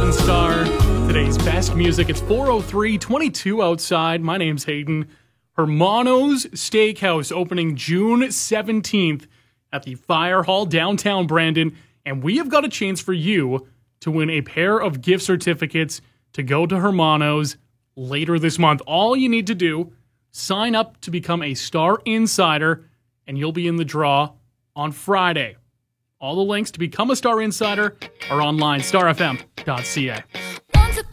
Rising Star. Today's best music. It's 4:03, 22 outside. My name's Hayden. Hermano's Steakhouse opening June 17th at the Fire Hall downtown Brandon. And we have got a chance for you to win a pair of gift certificates to go to Hermano's later this month. All you need to do, sign up to become a Star Insider, and you'll be in the draw on Friday. All the links to become a Star Insider are online, starfm.ca.